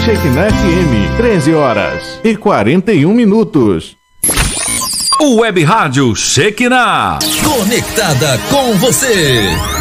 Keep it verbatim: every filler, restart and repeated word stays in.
Shekinah F M, treze horas e quarenta e um minutos. O Web Rádio Shekinah. Conectada com você.